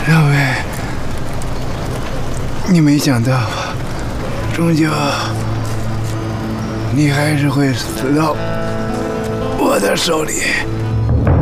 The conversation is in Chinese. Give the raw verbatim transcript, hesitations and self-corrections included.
让伟，你没想到，终究你还是会死到我的手里。